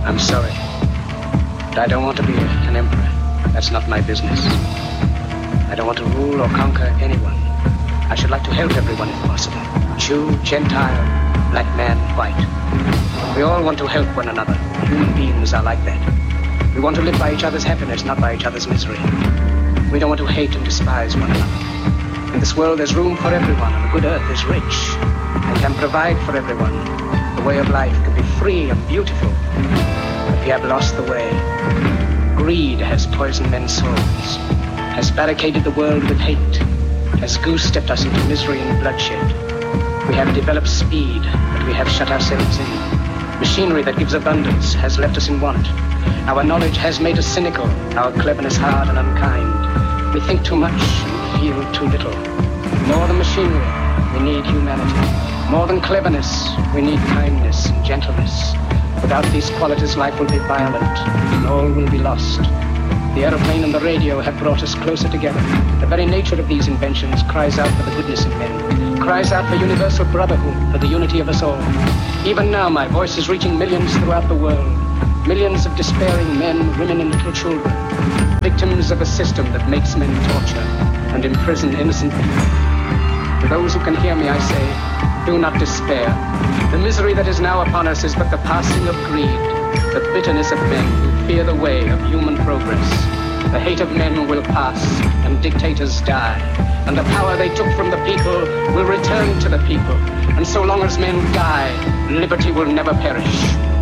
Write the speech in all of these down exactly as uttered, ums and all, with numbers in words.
I'm sorry, but I don't want to be an emperor. That's not my business. I don't want to rule or conquer anyone. I should like to help everyone if possible. Jew, Gentile, black man, white. We all want to help one another. Human beings are like that. We want to live by each other's happiness, not by each other's misery. We don't want to hate and despise one another. In this world there's room for everyone, and the good earth is rich and can provide for everyone. The way of life can be free and beautiful. But we have lost the way. Greed has poisoned men's souls, has barricaded the world with hate, has goose-stepped us into misery and bloodshed. We have developed speed, but we have shut ourselves in. Machinery that gives abundance has left us in want. Our knowledge has made us cynical, our cleverness hard and unkind. We think too much and feel too little. More than machinery, we need humanity. More than cleverness, we need kindness and gentleness. Without these qualities, life will be violent, and all will be lost. The aeroplane and the radio have brought us closer together. The very nature of these inventions cries out for the goodness of men, cries out for universal brotherhood, for the unity of us all. Even now, my voice is reaching millions throughout the world. Millions of despairing men, women, and little children, victims of a system that makes men torture and imprison innocent people. To those who can hear me, I say, do not despair. The misery that is now upon us is but the passing of greed, the bitterness of men who fear the way of human progress. The hate of men will pass, and dictators die, and the power they took from the people will return to the people. And so long as men die, liberty will never perish.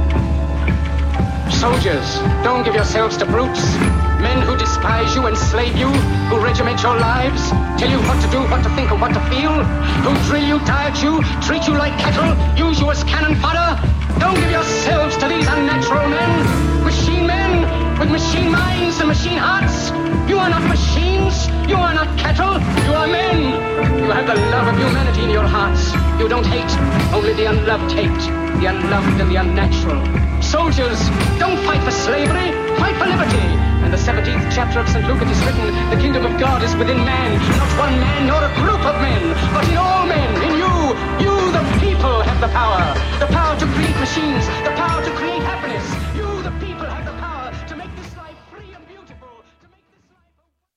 Soldiers, don't give yourselves to brutes. Men who despise you, enslave you, who regiment your lives, tell you what to do, what to think, and what to feel, who drill you, diet you, treat you like cattle, use you as cannon fodder. Don't give yourselves to these unnatural men, machine men with machine minds and machine hearts. You are not machines, you are not cattle, you are men. You have the love of humanity in your hearts. You don't hate, only the unloved hate, the unloved and the unnatural. Soldiers, don't fight for slavery, fight for liberty. In the seventeenth chapter of Saint Luke it is written, the kingdom of God is within man, not one man nor a group of men, but in all men, in you. You, the people, have the power. The power to create machines, the power to create happiness. You, the people, have the power to make this life free and beautiful. To make this life...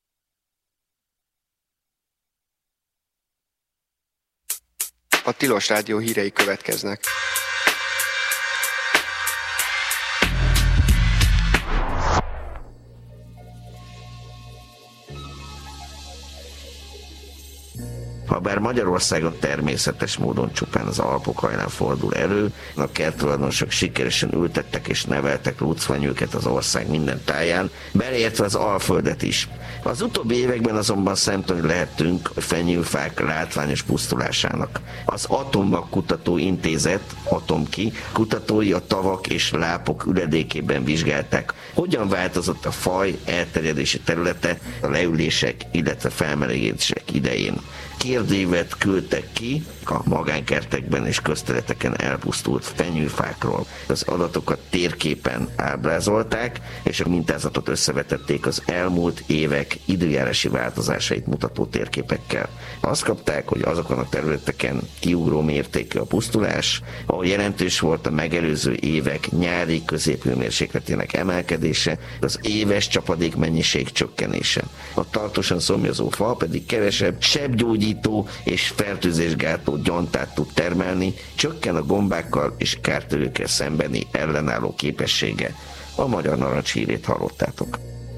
A Tilos Rádió hírei következnek. Habár Magyarországon természetes módon csupán az Alpok hajnán fordul elő, a kerttulajdonosok sikeresen ültettek és neveltek lúcfenyőket az ország minden táján, beleértve az Alföldet is. Az utóbbi években azonban szemtanúi lehettünk a fenyőfák látványos pusztulásának. Az Atommag Kutató Intézet, Atomki, kutatói a tavak és lápok üledékében vizsgálták, hogyan változott a faj elterjedési területe a leülések, illetve felmelegedések idején. Kérdévet küldtek ki a magánkertekben és közterületeken elpusztult fenyőfákról. Az adatokat térképen ábrázolták, és a mintázatot összevetették az elmúlt évek időjárási változásait mutató térképekkel. Azt kapták, hogy azokon a területeken kiugró mértékű a pusztulás, ahol jelentős volt a megelőző évek nyári középhőmérsékletének emelkedése, az éves csapadék mennyiség csökkenése. A tartósan szomjazó fa pedig kevesebb sebgyógyító és fertőzésgátló gyantát tud termelni, csökken a gombákkal és kártevőkkel szembeni ellenálló képessége. A Magyar Narancs hírét hallottátok.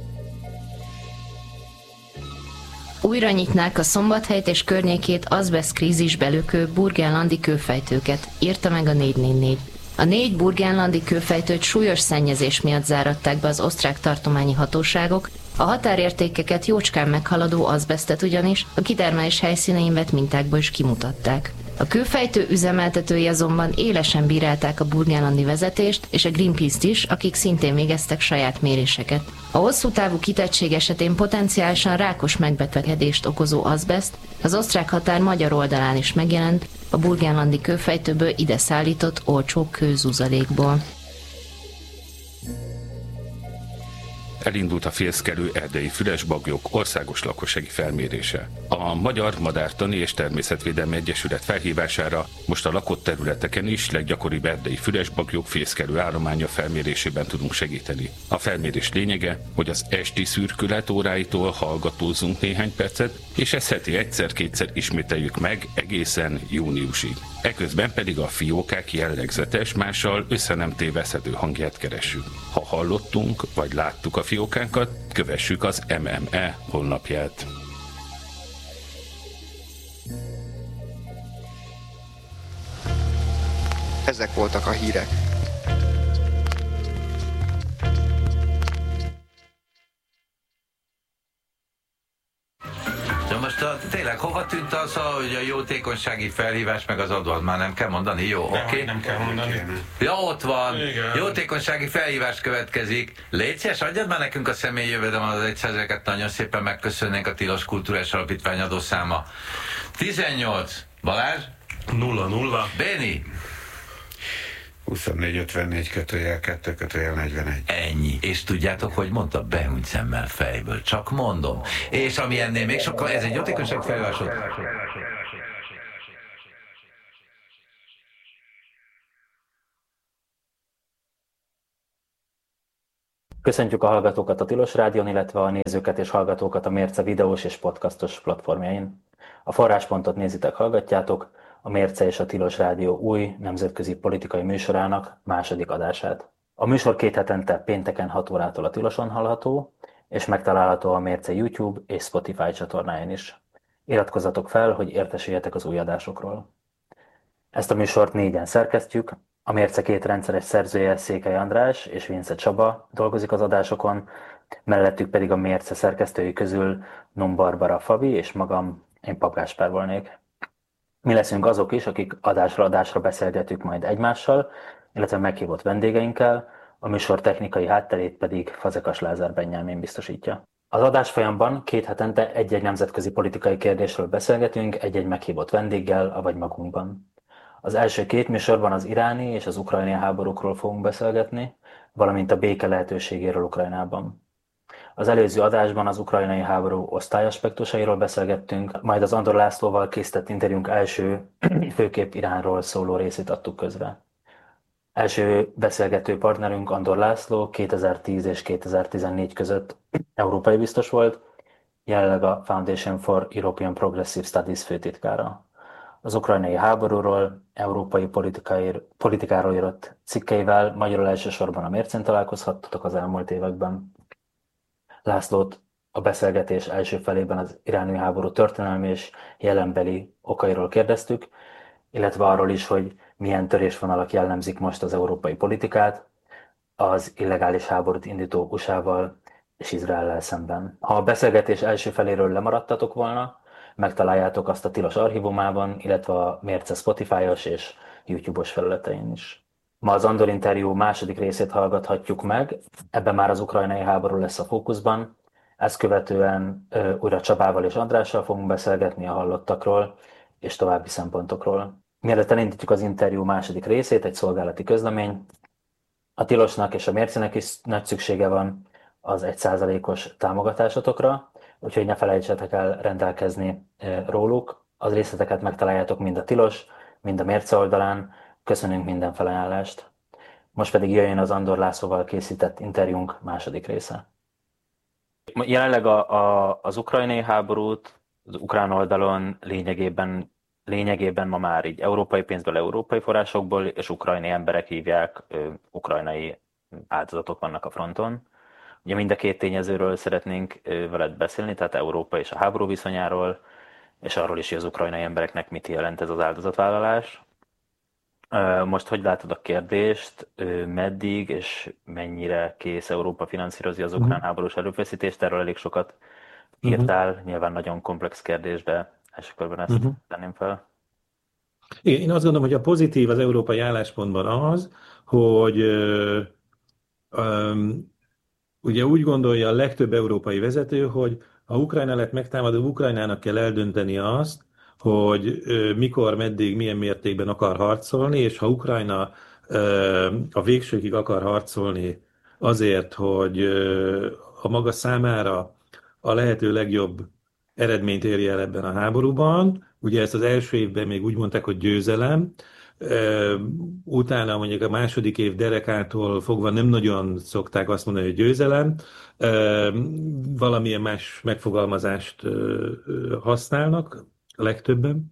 Újra nyitnák a Szombathelyt és környékét azbesztkrízisbe lökő burgenlandi kőfejtőket, írta meg a négy négy négy. A négy burgenlandi kőfejtőt súlyos szennyezés miatt záratták be az osztrák tartományi hatóságok, a határértékeket jócskán meghaladó azbesztet ugyanis a kitermelés helyszínein vett mintákból is kimutatták. A kőfejtő üzemeltetői azonban élesen bírálták a burgenlandi vezetést és a Greenpeace-t is, akik szintén végeztek saját méréseket. A hosszú távú kitettség esetén potenciálisan rákos megbetegedést okozó azbeszt az osztrák határ magyar oldalán is megjelent, a burgenlandi kőfejtőből ide szállított olcsó kőzuzalékból. elindult a fészkelő erdei füresbagyok országos lakossági felmérése. A Magyar Madártani és Természetvédelmi Egyesület felhívására most a lakott területeken is leggyakoribb erdei füresbagyok fészkelő állománya felmérésében tudunk segíteni. A felmérés lényege, hogy az esti szürkület óráitól hallgatózzunk néhány percet, és ezt heti egyszer-kétszer ismételjük meg egészen júniusig. Eközben pedig a fiókák jellegzetes, mással össze nem téveszthető hangját keressük. Ha hallottunk, vagy láttuk a fiókánkat, kövessük az em em e honlapját. Ezek voltak a hírek. De most a, tényleg hova tűnt az, hogy a jótékonysági felhívás meg az adót már nem kell mondani? Jó, oké? Okay. Nem kell mondani. Ja, ott van. Igen. Jótékonysági felhívás következik. Légy szíves, adjad már nekünk a személyi jövedelem az egyszázezreket, nagyon szépen megköszönnénk. A Tilos Kulturális Alapítvány adószáma. tizennyolc. Balázs? nulla nulla. Béni? huszonnégy ötvennégy kötőjel kettő kötőjel negyvenegy. Ennyi. És tudjátok, hogy mondta? Behúnyt szemmel fejből. Csak mondom. És ami ennél még sokkal, ez egy jótékonyság felhívásod. Köszöntjük a hallgatókat a Tilos Rádión, illetve a nézőket és hallgatókat a Mérce videós és podcastos platformjain. A forráspontot nézitek, hallgatjátok, a Mérce és a Tilos Rádió új nemzetközi politikai műsorának második adását. A műsor két hetente pénteken hat órától a Tiloson hallható, és megtalálható a Mérce YouTube és Spotify csatornáján is. Iratkozzatok fel, hogy értesüljetek az új adásokról. Ezt a műsort négyen szerkesztjük, a Mérce két rendszeres szerzője Székely András és Vince Csaba dolgozik az adásokon, mellettük pedig a Mérce szerkesztői közül Nom Barbara Fabi és magam, én Pap Gáspár volnék. Mi leszünk azok is, akik adásra adásra beszélgetünk majd egymással, illetve meghívott vendégeinkkel, a műsor technikai hátterét pedig Fazekas Lázár Benyámén biztosítja. Az adás folyamban két hetente egy-egy nemzetközi politikai kérdésről beszélgetünk egy-egy meghívott vendéggel, avagy magunkban. Az első két műsorban az iráni és az ukrajnai háborúkról fogunk beszélgetni, valamint a béke lehetőségéről Ukrajnában. Az előző adásban az ukrajnai háború osztályaspektusairól beszélgettünk, majd az Andor Lászlóval készített interjúnk első főképp Iránról szóló részét adtuk közre. Első beszélgető partnerünk Andor László kétezer-tíz és kétezer-tizennégy között európai biztos volt, jelenleg a Foundation for European Progressive Studies főtitkára. Az ukrajnai háborúról, európai politikáról írott cikkeivel magyarul elsősorban a Mércén találkozhattatok az elmúlt években. Lászlót a beszélgetés első felében az iráni háború történelmi és jelenbeli okairól kérdeztük, illetve arról is, hogy milyen törésvonalak jellemzik most az európai politikát az illegális háborút indító u es á-val és Izraellel szemben. Ha a beszélgetés első feléről lemaradtatok volna, megtaláljátok azt a Tilos archívumában, illetve a Mérce Spotify-os és YouTube-os felületein is. Ma az Andor interjú második részét hallgathatjuk meg, ebben már az ukrajnai háború lesz a fókuszban, ezt követően ö, újra Csabával és Andrással fogunk beszélgetni a hallottakról és további szempontokról. Mielőtt elindítjuk az interjú második részét, egy szolgálati közlemény. A Tilosnak és a Mércének is nagy szüksége van az egy százalékos támogatásotokra, úgyhogy ne felejtsetek el rendelkezni róluk. Az részleteket megtaláljátok mind a Tilos, mind a Mérce oldalán. Köszönünk minden felajánlást. Most pedig jöjjön az Andor Lászlóval készített interjúnk második része. Jelenleg a, a, az ukrajnai háborút az ukrán oldalon lényegében, lényegében ma már így európai pénzből, európai forrásokból és ukrajnai emberek hívják, ö, ukrajnai áldozatok vannak a fronton. Ugye mind a két tényezőről szeretnénk ö, veled beszélni, tehát Európa és a háború viszonyáról, és arról is, hogy az ukrajnai embereknek mit jelent ez az áldozatvállalás. Most hogy látod a kérdést, meddig és mennyire kész Európa finanszírozni az ukrán háborús erőfeszítést? Erről elég sokat írtál, uh-huh. Nyilván nagyon komplex kérdés, de első körben ezt uh-huh. tenném fel. Igen, én azt gondolom, hogy a pozitív az európai álláspontban az, hogy ö, ö, ugye úgy gondolja a legtöbb európai vezető, hogy ha Ukrajna lett megtámadó, Ukrajnának kell eldönteni azt, hogy mikor, meddig, milyen mértékben akar harcolni, és ha Ukrajna a végsőkig akar harcolni azért, hogy a maga számára a lehető legjobb eredményt érje el ebben a háborúban. Ugye ezt az első évben még úgy mondták, hogy győzelem, utána mondjuk a második év derekától fogva nem nagyon szokták azt mondani, hogy győzelem, valamilyen más megfogalmazást használnak, a legtöbben,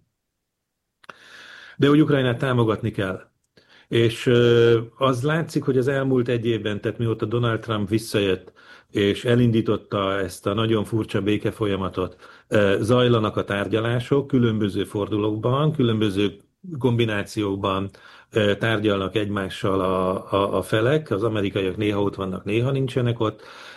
de hogy Ukrajnát támogatni kell. És az látszik, hogy az elmúlt egy évben, tehát mióta Donald Trump visszajött, és elindította ezt a nagyon furcsa békefolyamatot, zajlanak a tárgyalások, különböző fordulókban, különböző kombinációkban tárgyalnak egymással a, a, a felek, az amerikaiak néha ott vannak, néha nincsenek ott,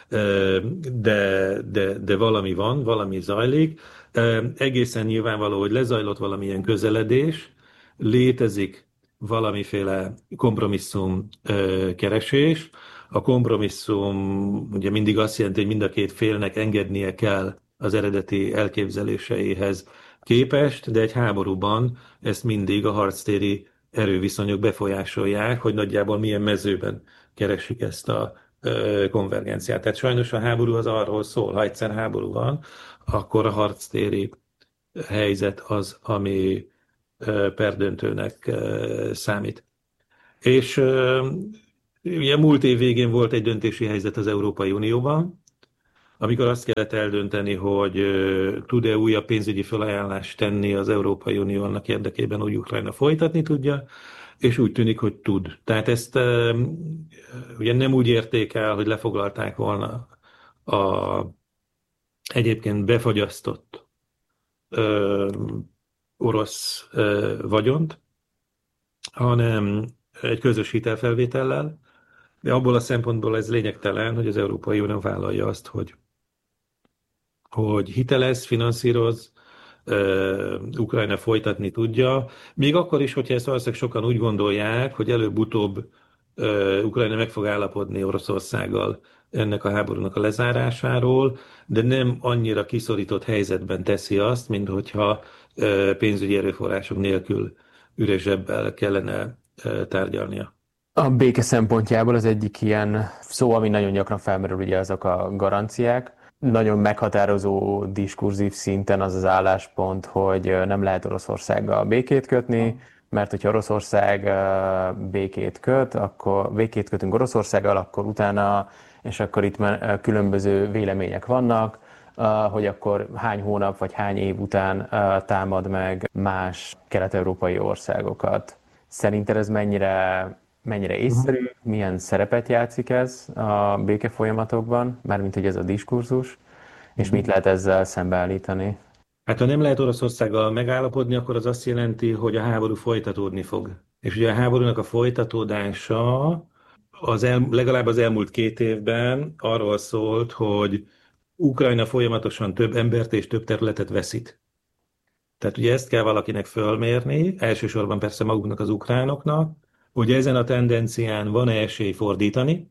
de, de, de valami van, valami zajlik. Egészen nyilvánvaló, hogy lezajlott valamilyen közeledés, létezik valamiféle kompromisszum keresés. A kompromisszum ugye mindig azt jelenti, hogy mind a két félnek engednie kell az eredeti elképzeléseihez képest, de egy háborúban ezt mindig a harctéri erőviszonyok befolyásolják, hogy nagyjából milyen mezőben keresik ezt a konvergenciát. Tehát sajnos a háború az arról szól, ha egyszer háború van, akkor a harctéri helyzet az, ami perdöntőnek számít. És ugye múlt év végén volt egy döntési helyzet az Európai Unióban, amikor azt kellett eldönteni, hogy tud-e újabb pénzügyi felajánlást tenni az Európai Unió annak érdekében, hogy Ukrajna folytatni tudja, és úgy tűnik, hogy tud. Tehát ezt ugye nem úgy érték el, hogy lefoglalták volna a egyébként befagyasztott ö, orosz ö, vagyont, hanem egy közös hitelfelvétellel, de abból a szempontból ez lényegtelen, hogy az Európai Unió vállalja azt, hogy, hogy hitelez, finanszíroz, uh, Ukrajna folytatni tudja, még akkor is, hogyha ezt valószínűleg sokan úgy gondolják, hogy előbb-utóbb uh, Ukrajna meg fog állapodni Oroszországgal ennek a háborúnak a lezárásáról, de nem annyira kiszorított helyzetben teszi azt, mint hogyha uh, pénzügyi erőforrások nélkül üres zsebbel kellene uh, tárgyalnia. A béke szempontjából az egyik ilyen szó, ami nagyon gyakran felmerül, ugye azok a garanciák. Nagyon meghatározó diskurzív szinten az az álláspont, hogy nem lehet Oroszországgal békét kötni, mert hogyha Oroszország békét köt, akkor békét kötünk Oroszországgal, akkor utána, és akkor itt különböző vélemények vannak, hogy akkor hány hónap vagy hány év után támad meg más kelet-európai országokat. Szerinted ez mennyire Mennyire észszerű, milyen szerepet játszik ez a béke folyamatokban, mármint hogy ez a diskurzus, és mit lehet ezzel szembeállítani? Hát ha nem lehet Oroszországgal megállapodni, akkor az azt jelenti, hogy a háború folytatódni fog. És ugye a háborúnak a folytatódása az el, legalább az elmúlt két évben arról szólt, hogy Ukrajna folyamatosan több embert és több területet veszít. Tehát ugye ezt kell valakinek fölmérni, elsősorban persze maguknak, az ukránoknak, hogy ezen a tendencián van-e esély fordítani,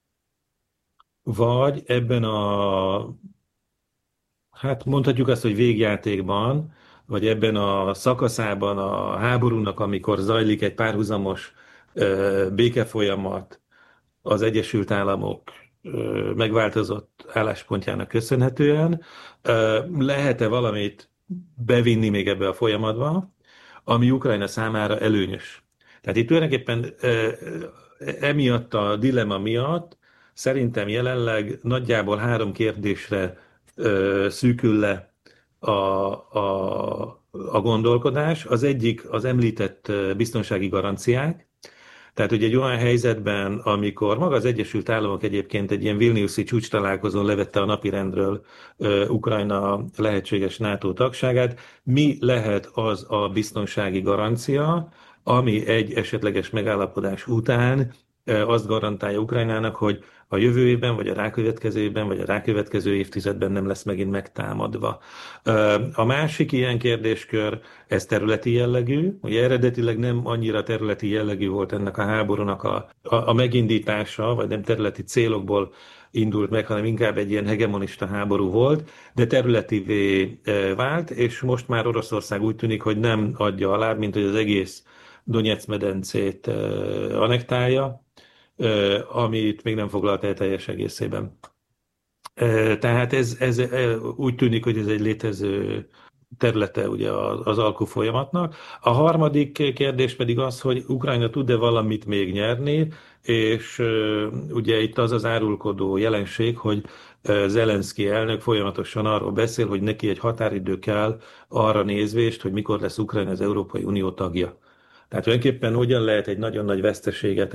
vagy ebben a, hát mondhatjuk azt, hogy végjátékban, vagy ebben a szakaszában a háborúnak, amikor zajlik egy párhuzamos ö, békefolyamat az Egyesült Államok ö, megváltozott álláspontjának köszönhetően, ö, lehet-e valamit bevinni még ebbe a folyamatba, ami Ukrajna számára előnyös. Tehát itt tulajdonképpen emiatt a dilemma miatt szerintem jelenleg nagyjából három kérdésre szűkül le a, a, a gondolkodás. Az egyik az említett biztonsági garanciák. Tehát ugye egy olyan helyzetben, amikor maga az Egyesült Államok egyébként egy ilyen Vilniuszi csúcs találkozón levette a napirendről Ukrajna lehetséges NATO tagságát, mi lehet az a biztonsági garancia, ami egy esetleges megállapodás után azt garantálja Ukrajnának, hogy a jövő évben, vagy a rákövetkező évben, vagy a rákövetkező évtizedben nem lesz megint megtámadva. A másik ilyen kérdéskör, ez területi jellegű. Ugye eredetileg nem annyira területi jellegű volt ennek a háborúnak a, a, a megindítása, vagy nem területi célokból indult meg, hanem inkább egy ilyen hegemonista háború volt, de területivé vált, és most már Oroszország úgy tűnik, hogy nem adja alá, mint hogy az egész Donetsz medencét annektálja, amit még nem foglalt el teljes egészében. Tehát ez, ez úgy tűnik, hogy ez egy létező területe ugye az, az alkú folyamatnak. A harmadik kérdés pedig az, hogy Ukrajna tud-e valamit még nyerni, és ugye itt az az árulkodó jelenség, hogy Zelenszky elnök folyamatosan arról beszél, hogy neki egy határidő kell arra nézvést, hogy mikor lesz Ukrajna az Európai Unió tagja. Tehát tulajdonképpen hogyan lehet egy nagyon nagy veszteséget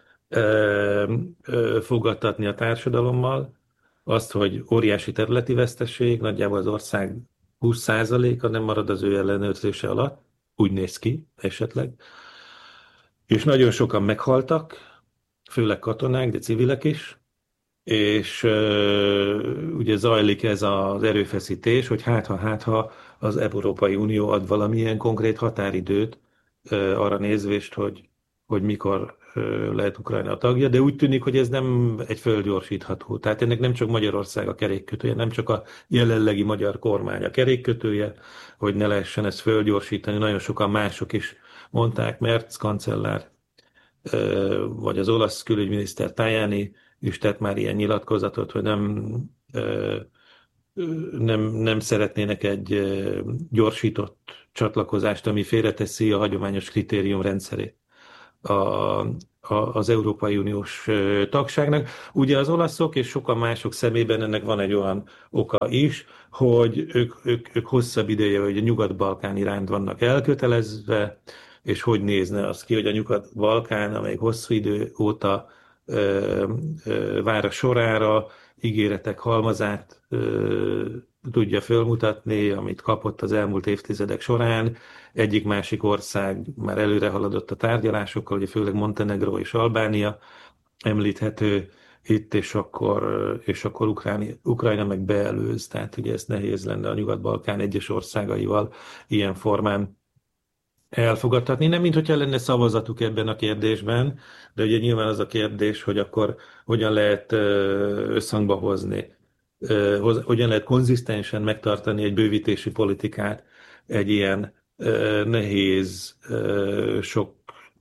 elfogadtatni a társadalommal, azt, hogy óriási területi veszteség, nagyjából az ország húsz százaléka nem marad az ő ellenőrzése alatt, úgy néz ki esetleg, és nagyon sokan meghaltak, főleg katonák, de civilek is, és uh, ugye zajlik ez az erőfeszítés, hogy hát ha, hát ha az Európai Unió ad valamilyen konkrét határidőt uh, arra nézvést, hogy, hogy mikor uh, lehet Ukrajna a tagja, de úgy tűnik, hogy ez nem egy földgyorsítható. Tehát ennek nem csak Magyarország a kerékkötője, nem csak a jelenlegi magyar kormány a kerékkötője, hogy ne lehessen ezt földgyorsítani, nagyon sokan mások is mondták, Merz kancellár, uh, vagy az olasz külügyminiszter Tajani is tett már ilyen nyilatkozatot, hogy nem, nem, nem szeretnének egy gyorsított csatlakozást, ami félreteszi a hagyományos kritérium rendszerét a, a, az Európai Uniós tagságnak. Ugye az olaszok és sokan mások szemében ennek van egy olyan oka is, hogy ők, ők, ők hosszabb ideje, hogy a Nyugat-Balkán iránt vannak elkötelezve, és hogy nézne az ki, hogy a Nyugat-Balkán, amely hosszú idő óta ö, ö, vár a sorára, ígéretek halmazát ö, tudja fölmutatni, amit kapott az elmúlt évtizedek során. Egyik-másik ország már előre haladott a tárgyalásokkal, ugye főleg Montenegró és Albánia említhető itt, és akkor, és akkor Ukráni, Ukrajna meg beelőz. Tehát ugye ez nehéz lenne a Nyugat-Balkán egyes országaival ilyen formán elfogadhatni. Nem, mint hogyha lenne szavazatuk ebben a kérdésben, de ugye nyilván az a kérdés, hogy akkor hogyan lehet összhangba hozni, hogyan lehet konzisztensen megtartani egy bővítési politikát egy ilyen nehéz, sok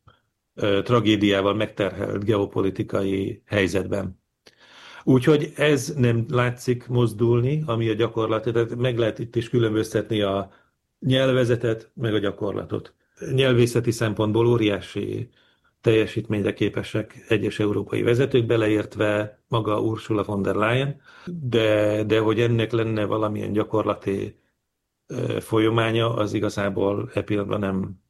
tragédiával megterhelt geopolitikai helyzetben. Úgyhogy ez nem látszik mozdulni, ami a gyakorlat, tehát meg lehet itt is különböztetni a nyelvezetet, meg a gyakorlatot. Nyelvészeti szempontból óriási teljesítményre képesek egyes európai vezetők, beleértve maga Ursula von der Leyen, de, de hogy ennek lenne valamilyen gyakorlati folyamánya, az igazából e pillanatban nem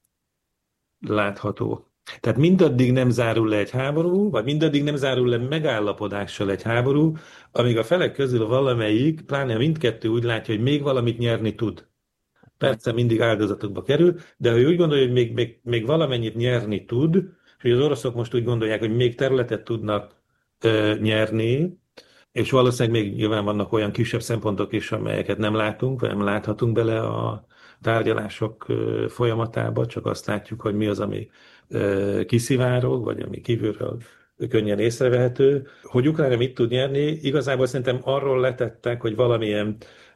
látható. Tehát mindaddig nem zárul le egy háború, vagy mindaddig nem zárul le megállapodással egy háború, amíg a felek közül valamelyik, pláne mindkettő úgy látja, hogy még valamit nyerni tud. Persze mindig áldozatokba kerül, de ha ő úgy gondolja, hogy még, még, még valamennyit nyerni tud, és hogy az oroszok most úgy gondolják, hogy még területet tudnak ö, nyerni, és valószínűleg még nyilván vannak olyan kisebb szempontok is, amelyeket nem látunk, vagy nem láthatunk bele a tárgyalások ö, folyamatába, csak azt látjuk, hogy mi az, ami ö, kiszivárog, vagy ami kívülről könnyen észrevehető. Hogy Ukrajna mit tud nyerni, igazából szerintem arról letettek, hogy valamilyen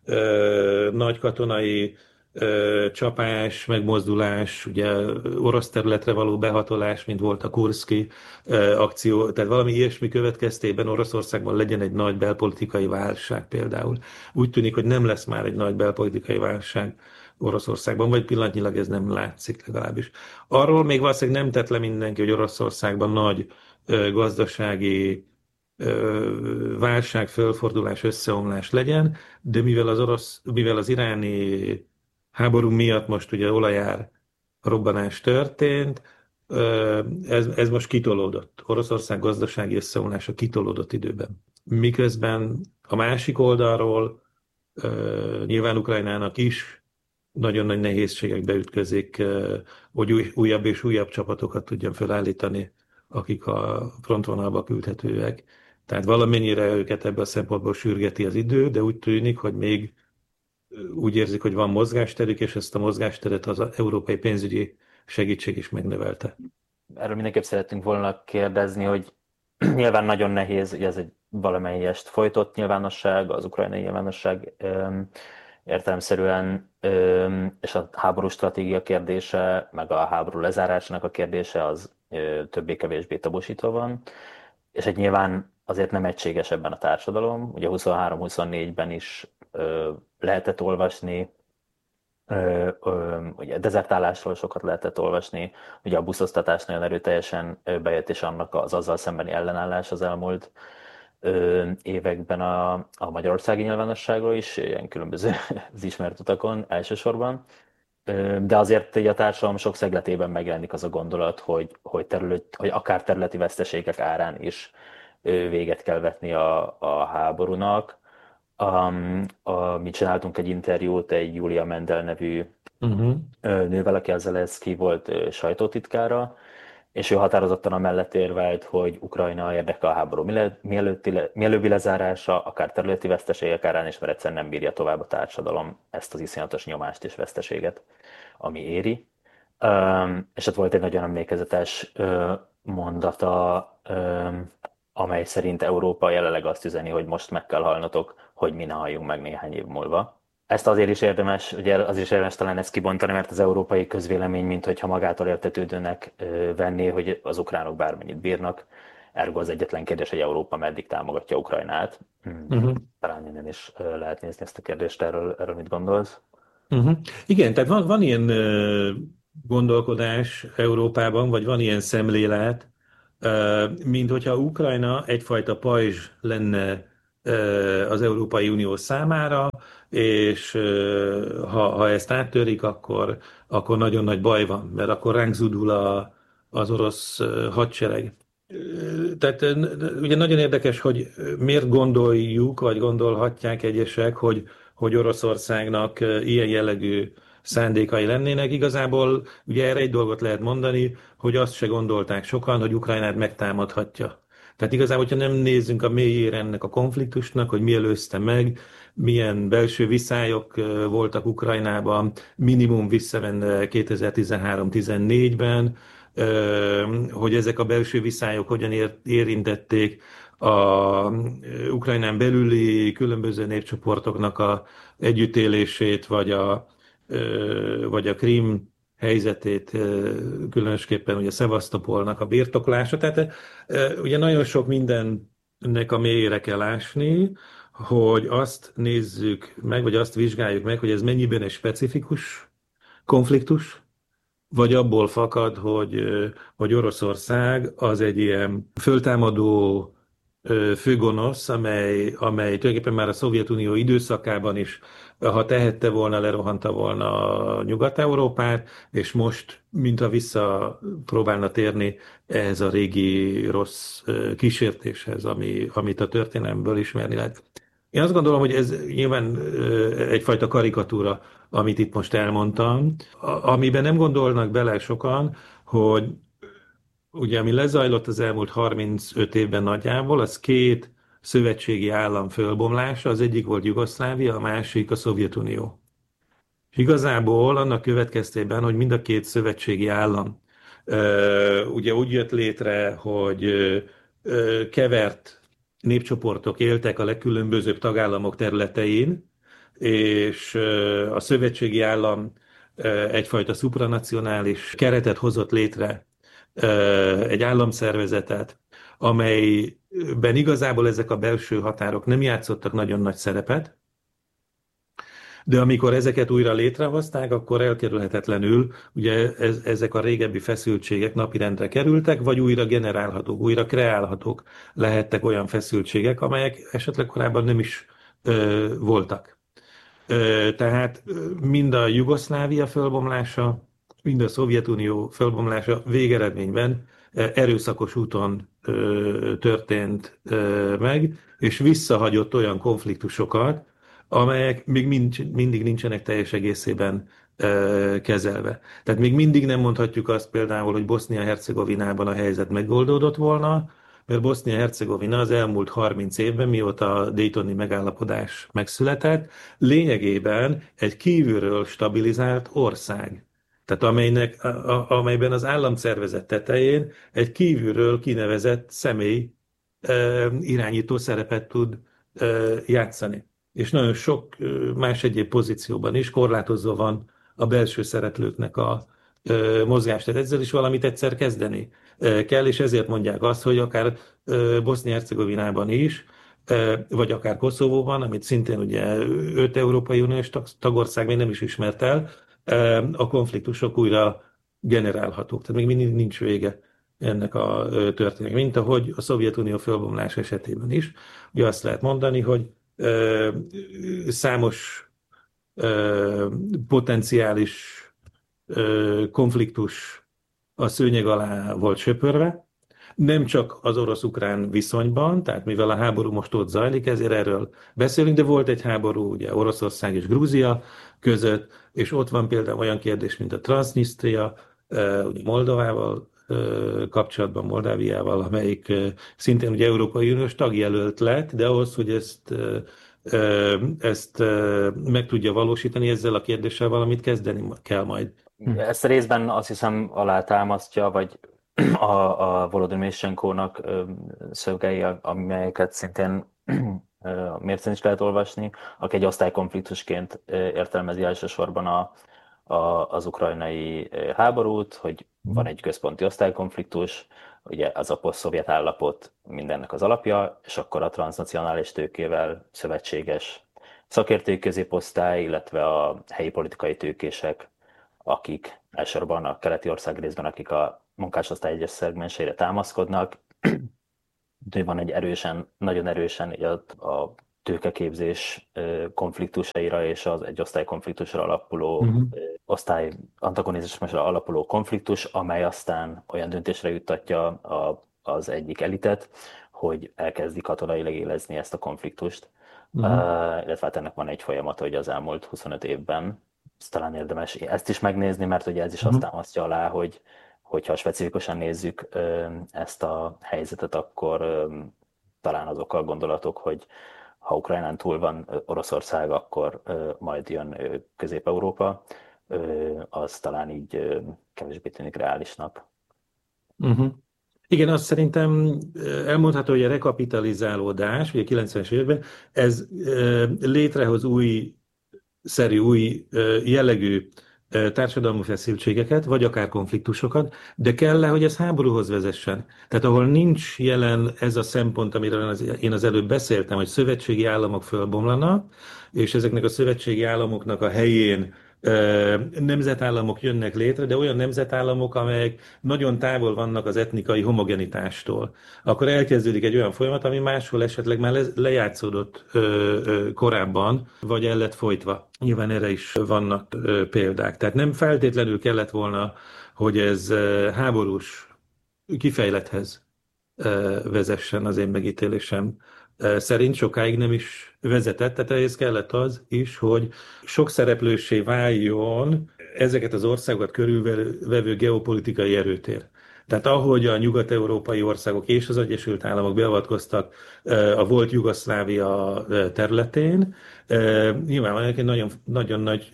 ö, nagy katonai Ö, csapás, megmozdulás, ugye orosz területre való behatolás, mint volt a Kurszki ö, akció, tehát valami ilyesmi következtében Oroszországban legyen egy nagy belpolitikai válság például. Úgy tűnik, hogy nem lesz már egy nagy belpolitikai válság Oroszországban, vagy pillanatnyilag ez nem látszik legalábbis. Arról még valószínűleg nem tett le mindenki, hogy Oroszországban nagy ö, gazdasági ö, válság, fölfordulás, összeomlás legyen, de mivel az orosz, mivel az iráni háború miatt most ugye olajár robbanás történt, ez, ez most kitolódott. Oroszország gazdasági összeomlása kitolódott időben. Miközben a másik oldalról nyilván Ukrajnának is nagyon nagy nehézségekbe ütközik, hogy új, újabb és újabb csapatokat tudjon felállítani, akik a frontvonalba küldhetőek. Tehát valamennyire őket ebből a szempontból sürgeti az idő, de úgy tűnik, hogy még úgy érzik, hogy van mozgásterük, és ezt a mozgásteret az európai pénzügyi segítség is megnövelte. Erről mindenképp szerettünk volna kérdezni, hogy nyilván nagyon nehéz, hogy ez egy valamelyest folytott nyilvánosság, az ukrajnai nyilvánosság öm, értelemszerűen, öm, és a háború stratégia kérdése, meg a háború lezárásának a kérdése az többé-kevésbé tabusítva van, és egy nyilván azért nem egységes ebben a társadalom. Ugye huszonhárom huszonnégyben is ö, lehetett olvasni, ö, ö, ugye dezertálásról sokat lehetett olvasni, ugye a buszosztatás nagyon erőteljesen bejött, és annak az azzal szembeni ellenállás az elmúlt ö, években a, a magyarországi nyilvánosságról is, ilyen különböző az ismert utakon elsősorban. De azért a társadalom sok szegletében megjelenik az a gondolat, hogy, hogy, terület, hogy akár területi veszteségek árán is véget kell vetni a, a háborúnak. Um, a, mi csináltunk egy interjút egy Julia Mendel nevű uh-huh. nővel, aki a Zelenszky volt sajtótitkára, és ő határozottan amellett érvelt, hogy Ukrajna érdeke a háború mielőbbi lezárása, akár területi veszteségek árán is, mert egyszerűen nem bírja tovább a társadalom ezt az iszonyatos nyomást és veszteséget, ami éri. Um, és ott volt egy nagyon emlékezetes uh, mondata, um, amely szerint Európa jelenleg azt üzeni, hogy most meg kell halnotok, hogy mi ne halljunk meg néhány év múlva. Ezt azért is érdemes, ugye az is érdemes talán ezt kibontani, mert az európai közvélemény, minthogyha magától értetődőnek venné, hogy az ukránok bármennyit bírnak. Ergo az egyetlen kérdés, hogy Európa meddig támogatja Ukrajnát. Uh-huh. Talán innen is lehet nézni ezt a kérdést, erről, erről mit gondolsz? Uh-huh. Igen, tehát van, van ilyen gondolkodás Európában, vagy van ilyen szemlélet, mint hogyha Ukrajna egyfajta pajzs lenne az Európai Unió számára, és ha, ha ezt áttörik, akkor, akkor nagyon nagy baj van, mert akkor ránk zúdul a, az orosz hadsereg. Tehát ugye nagyon érdekes, hogy miért gondoljuk, vagy gondolhatják egyesek, hogy, hogy Oroszországnak ilyen jellegű szándékai lennének. Igazából ugye erre egy dolgot lehet mondani, hogy azt se gondolták sokan, hogy Ukrajnát megtámadhatja. Tehát igazából, hogyha nem nézzünk a mélyére ennek a konfliktusnak, hogy mi előzte meg, milyen belső viszályok voltak Ukrajnában, minimum visszavenve kétezer-tizenhárom tizennégyben, hogy ezek a belső viszályok hogyan érintették a Ukrajnán belüli különböző népcsoportoknak a együttélését, vagy a, vagy a Krím helyzetét, különösképpen ugye Szevasztopolnak a birtoklása. Tehát ugye nagyon sok mindennek a mélyére kell ásni, hogy azt nézzük meg, vagy azt vizsgáljuk meg, hogy ez mennyiben egy specifikus konfliktus, vagy abból fakad, hogy, hogy Oroszország az egy ilyen föltámadó főgonosz, amely, amely tulajdonképpen már a Szovjetunió időszakában is, ha tehette volna, lerohanta volna Nyugat-Európát, és most, mintha vissza próbálna térni ehhez a régi rossz kísértéshez, ami, amit a történelemből ismerni lehet. Én azt gondolom, hogy ez nyilván egyfajta karikatúra, amit itt most elmondtam, amiben nem gondolnak bele sokan, hogy ugye, ami lezajlott az elmúlt harmincöt évben nagyjából, az két szövetségi állam fölbomlása, az egyik volt Jugoszlávia, a másik a Szovjetunió. És igazából annak következtében, hogy mind a két szövetségi állam ugye úgy jött létre, hogy kevert népcsoportok éltek a legkülönbözőbb tagállamok területein, és a szövetségi állam egyfajta szupranacionális keretet hozott létre, egy államszervezetet, amelyben igazából ezek a belső határok nem játszottak nagyon nagy szerepet, de amikor ezeket újra létrehozták, akkor elkerülhetetlenül ugye ez, ezek a régebbi feszültségek napirendre kerültek, vagy újra generálhatók, újra kreálhatók lehettek olyan feszültségek, amelyek esetleg korábban nem is ö, voltak. Ö, tehát mind a Jugoszlávia fölbomlása, mind a Szovjetunió fölbomlása végeredményben erőszakos úton ö, történt ö, meg, és visszahagyott olyan konfliktusokat, amelyek még mind, mindig nincsenek teljes egészében ö, kezelve. Tehát még mindig nem mondhatjuk azt például, hogy Bosznia-Hercegovinában a helyzet megoldódott volna, mert Bosznia-Hercegovina az elmúlt harminc évben, mióta a Daytoni megállapodás megszületett, lényegében egy kívülről stabilizált ország. Tehát amelynek, a, amelyben az államszervezet tetején egy kívülről kinevezett személy e, irányító szerepet tud e, játszani. És nagyon sok más egyéb pozícióban is korlátozva van a belső szereplőknek a, mozgást, tehát ezzel is valamit egyszer kezdeni kell, és ezért mondják azt, hogy akár Bosznia-Hercegovinában is, vagy akár Koszovóban, amit szintén ugye öt Európai Uniós tagország még nem is ismert el, a konfliktusok újra generálhatók. Tehát még mindig nincs vége ennek a történetnek, mint ahogy a Szovjetunió fölbomlás esetében is. Ugye azt lehet mondani, hogy számos potenciális konfliktus a szőnyeg alá volt söpörve, nem csak az orosz-ukrán viszonyban, tehát mivel a háború most ott zajlik, ezért erről beszélünk, de volt egy háború ugye Oroszország és Grúzia között, és ott van például olyan kérdés, mint a Transnistria, ugye Moldovával kapcsolatban, Moldáviával, amelyik szintén ugye Európai Uniós tagjelölt lett, de ahhoz, hogy ezt, ezt meg tudja valósítani, ezzel a kérdéssel valamit kezdeni kell majd. Ezt részben azt hiszem alátámasztja, vagy a, a Volodymyr Juschenko-nak szövegei, amelyeket szintén a mércén is lehet olvasni, aki egy osztálykonfliktusként értelmezi elsősorban a, a, az ukrajnai háborút, hogy van egy központi osztálykonfliktus, ugye az a poszt-szovjet állapot mindennek az alapja, és akkor a transznacionális tőkével szövetséges szakértői középosztály, illetve a helyi politikai tőkések, akik elsősorban a keleti ország részben, akik a munkásosztály egyes szegmenseire támaszkodnak. Van egy erősen, nagyon erősen a, a tőkeképzés konfliktusaira és az egy osztálykonfliktusra alapuló, uh-huh. osztály antagonizmusra alapuló konfliktus, amely aztán olyan döntésre juttatja a, az egyik elitet, hogy elkezdi katonailag élezni ezt a konfliktust. Uh-huh. Uh, illetve hát ennek van egy folyamat, hogy az elmúlt huszonöt évben talán érdemes ezt is megnézni, mert ugye ez is azt támasztja alá, hogy hogyha specifikusan nézzük ezt a helyzetet, akkor talán azok a gondolatok, hogy ha Ukrajnán túl van Oroszország, akkor majd jön Közép-Európa, az talán így kevésbé tűnik reálisnak. Uh-huh. Igen, azt szerintem elmondható, hogy a rekapitalizálódás, ugye kilencvenes években, ez létrehoz új szerű, új jellegű társadalmi feszültségeket, vagy akár konfliktusokat, de kell-e, hogy ez háborúhoz vezessen? Tehát ahol nincs jelen ez a szempont, amiről én az előbb beszéltem, hogy szövetségi államok fölbomlanak, és ezeknek a szövetségi államoknak a helyén nemzetállamok jönnek létre, de olyan nemzetállamok, amelyek nagyon távol vannak az etnikai homogenitástól. Akkor elkezdődik egy olyan folyamat, ami máshol esetleg már lejátszódott korábban, vagy el lett folytva. Nyilván erre is vannak példák. Tehát nem feltétlenül kellett volna, hogy ez háborús kifejlethez vezessen, az én megítélésem szerint sokáig nem is vezetett, tehát ehhez kellett az is, hogy sok szereplőssé váljon ezeket az országokat körülvevő geopolitikai erőtér. Tehát ahogy a nyugat-európai országok és az Egyesült Államok beavatkoztak a volt Jugoszlávia területén, nyilvánvalóan egy nagyon, nagyon nagy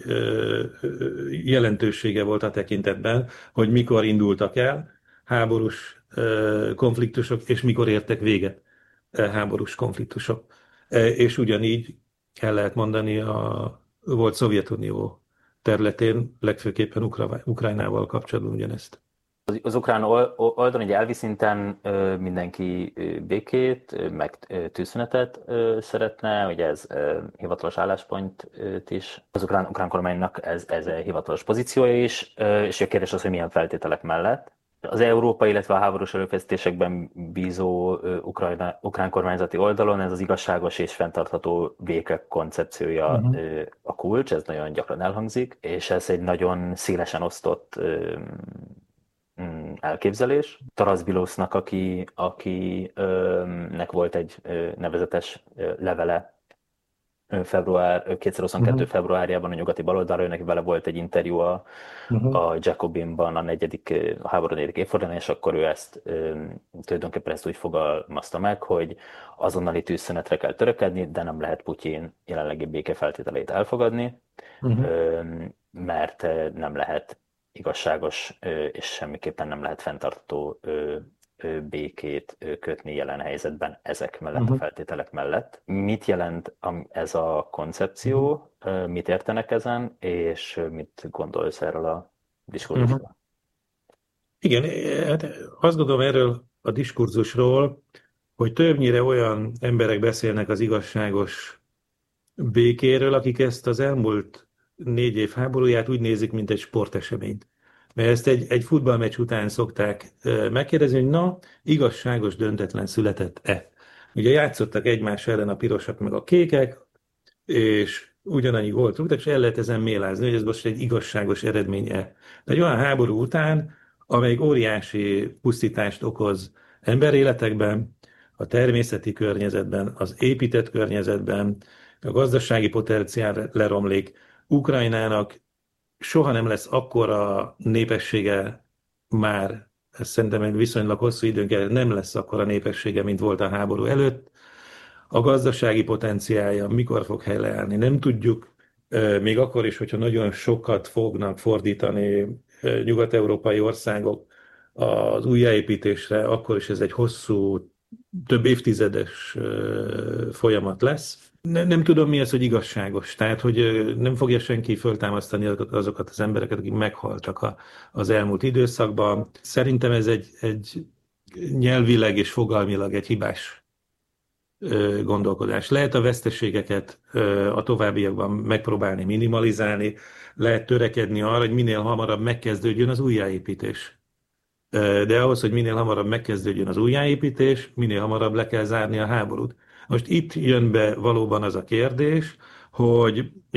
jelentősége volt a tekintetben, hogy mikor indultak el háborús konfliktusok, és mikor értek véget háborús konfliktusok. És ugyanígy el lehet mondani a volt Szovjetunió területén, legfőképpen Ukra- Ukrajnával kapcsolatban ugyanezt. Az, az ukrán oldalon, ugye elvi szinten mindenki békét, meg tűzszünetet szeretne, hogy ez hivatalos álláspont is. Az ukrán, ukrán kormánynak ez, ez a hivatalos pozíciója is, és a kérdés az, hogy milyen feltételek mellett. Az európai, illetve a háborús erőfeszítésekben bízó Ukrajna, ukrán kormányzati oldalon ez az igazságos és fenntartható béke koncepciója uh-huh. a kulcs, ez nagyon gyakran elhangzik, és ez egy nagyon szélesen osztott elképzelés. Taras Bilosznak, aki, akinek volt egy nevezetes levele február, kétezer-huszonkettő uh-huh. februárjában a nyugati baloldalról, neki vele volt egy interjú a, uh-huh. a Jacobinban a negyedik, a háború negyedik évfordulón, és akkor ő ezt tulajdonképpen ezt úgy fogalmazta meg, hogy azonnali tűzszünetre kell törekedni, de nem lehet Putyin jelenlegi békefeltételeit elfogadni, uh-huh. mert nem lehet igazságos és semmiképpen nem lehet fenntartható békét kötni jelen helyzetben ezek mellett uh-huh. a feltételek mellett. Mit jelent ez a koncepció, uh-huh. mit értenek ezen, és mit gondolsz erről a diskurzusról? Uh-huh. Igen, hát azt gondolom erről a diskurzusról, hogy többnyire olyan emberek beszélnek az igazságos békéről, akik ezt az elmúlt négy év háborúját úgy nézik, mint egy sporteseményt. Mert ezt egy, egy futballmeccs után szokták megkérdezni, hogy na, igazságos döntetlen született-e? Ugye játszottak egymás ellen a pirosak meg a kékek, és ugyanannyi gólt rúgtak, és el lehet ezen mélázni, hogy ez most egy igazságos eredménye. De egy olyan háború után, amelyik óriási pusztítást okoz emberéletekben, a természeti környezetben, az épített környezetben, a gazdasági potenciál leromlik, Ukrajnának soha nem lesz akkora népessége már, ez szerintem egy viszonylag hosszú időn keresztül nem lesz akkora népessége, mint volt a háború előtt. A gazdasági potenciálja mikor fog helyreállni, nem tudjuk, még akkor is, hogyha nagyon sokat fognak fordítani nyugat-európai országok az újjáépítésre, akkor is ez egy hosszú, több évtizedes folyamat lesz. Nem, nem tudom, mi az, hogy igazságos. Tehát, hogy nem fogja senki föltámasztani azokat az embereket, akik meghaltak a, az elmúlt időszakban. Szerintem ez egy, egy nyelvileg és fogalmilag egy hibás gondolkodás. Lehet a veszteségeket a továbbiakban megpróbálni minimalizálni, lehet törekedni arra, hogy minél hamarabb megkezdődjön az újjáépítés. De ahhoz, hogy minél hamarabb megkezdődjön az újjáépítés, minél hamarabb le kell zárni a háborút. Most itt jön be valóban az a kérdés, hogy